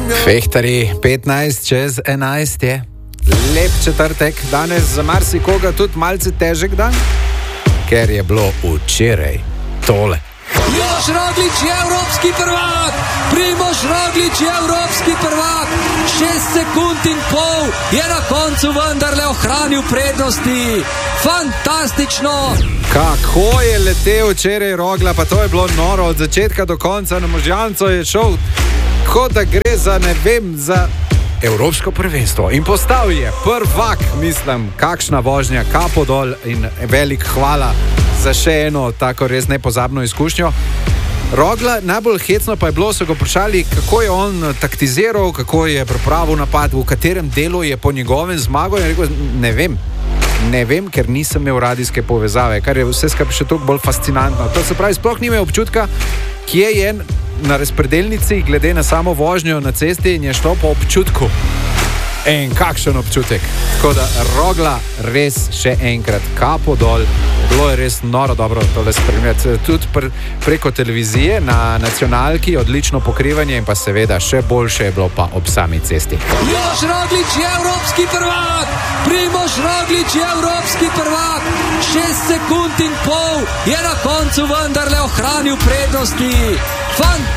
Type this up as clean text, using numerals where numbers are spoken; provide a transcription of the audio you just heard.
Fehtari, 15:11 je. Lep četrtek, danes za marsikoga tudi malce težek dan, ker je bilo včeraj tole. Primož Roglič je evropski prvak! Primož Roglič je evropski prvak! 6 sekund in pol je na koncu vendarle ohranil prednosti. Fantastično! Kako je letel včeraj Rogla, pa to je bilo noro od začetka do konca. Na Možgancu je šel, kot da gre za, ne vem, za evropsko prvenstvo. In postal je prvak, mislim, kakšna vožnja, kapo dol in velik hvala za še eno tako res nepozabno izkušnjo. Rogla, najbolj hecno pa je bilo, so ga vprašali, kako je on taktiziral, kako je pripravil napad, v katerem delu je po njegovem zmago, in rekel, ne vem, ker nisem imel radijske povezave, kar je vse skupaj še toliko bolj fascinantno. To se pravi, sploh ni imel občutka, kje je na razpredelnici, glede na samo vožnjo na cesti, in je šlo po občutku. En kakšen občutek. Tako da Rogla res še enkrat kapo dol. Bilo je res noro dobro tole spremljati. Tudi preko televizije na nacionalki, odlično pokrivanje in pa seveda še boljše je bilo pa ob sami cesti. Primož Roglič je evropski prvak! Primož Roglič je evropski prvak! 6 sekund in pol je na koncu vendarle ohranil prednosti.